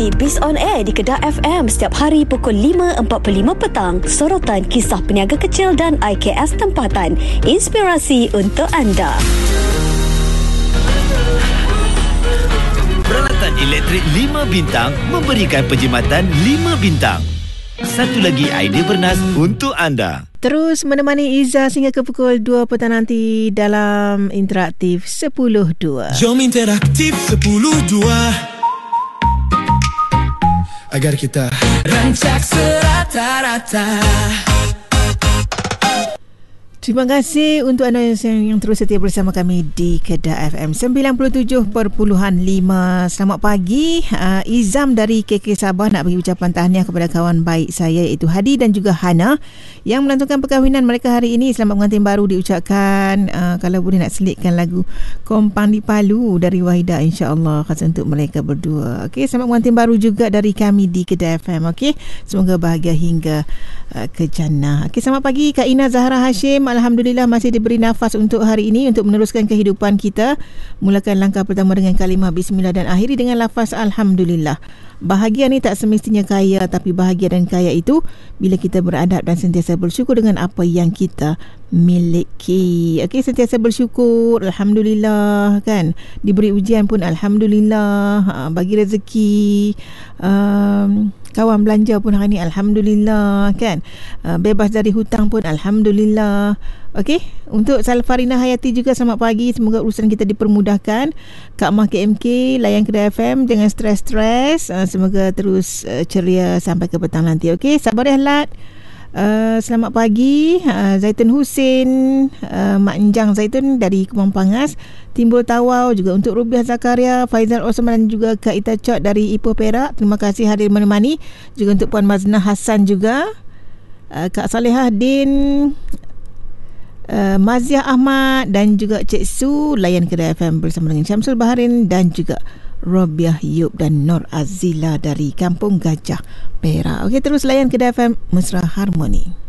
Dengarkan Biz on Air di Kedah FM setiap hari pukul 5.45 petang. Sorotan kisah peniaga kecil dan IKS tempatan. Inspirasi untuk anda. Peralatan elektrik 5 bintang memberikan penjimatan 5 bintang. Satu lagi idea bernas untuk anda. Terus menemani Iza sehingga ke pukul 2 petang nanti dalam Interaktif 10.2. Jom Interaktif 10.2 agar kita rancak serata-rata. Terima kasih untuk anda yang terus setia bersama kami di Kedah FM 97.5. Selamat pagi. Izam dari KK Sabah nak bagi ucapan tahniah kepada kawan baik saya iaitu Hadi dan juga Hana yang melantunkan perkahwinan mereka hari ini. Selamat pengantin baru diucapkan. Kalau boleh nak selitkan lagu Kompang di Palu dari Wahida, insya-Allah khas untuk mereka berdua. Okey, selamat pengantin baru juga dari kami di Kedah FM. Okey, semoga bahagia hingga ke jannah. Okey, selamat pagi Kak Ina Zahra Hashim. Alhamdulillah masih diberi nafas untuk hari ini untuk meneruskan kehidupan kita. Mulakan langkah pertama dengan kalimah bismillah dan akhiri dengan lafaz alhamdulillah. Bahagia ni tak semestinya kaya, tapi bahagia dan kaya itu bila kita beradab dan sentiasa bersyukur dengan apa yang kita miliki. Okey, sentiasa bersyukur, alhamdulillah kan. Diberi ujian pun alhamdulillah. Bagi rezeki, kawan belanja pun hari ni alhamdulillah kan. Bebas dari hutang pun alhamdulillah. Okey, untuk Salfarina Hayati juga selamat pagi, semoga urusan kita dipermudahkan. Kak Mah KMK layan Kedah FM, jangan stres-stres, semoga terus ceria sampai ke petang nanti. Okey, sabar ya Lat. Selamat pagi Zaitun Husin, Mak Enjang Zaitun dari Kemang Pangas, Timbul Tawau juga untuk Rubiah Zakaria, Faizal Osman dan juga Kak Ita Chot dari Ipoh Perak. Terima kasih hadir menemani. Juga untuk Puan Maznah Hassan juga, Kak Salihah Din, Maziah Ahmad dan juga Cik Su layan Kedah FM bersama dengan Syamsul Baharin dan juga Robiah Yub dan Nur Azila dari Kampung Gajah Perak. Okey, terus layan Kedah FM Mesra Harmoni.